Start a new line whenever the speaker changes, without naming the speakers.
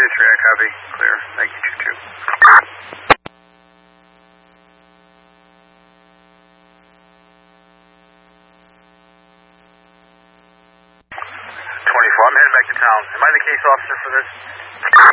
I copy. Clear. Thank you, 2-2. 24, I'm heading back to town. Am I the case officer for this?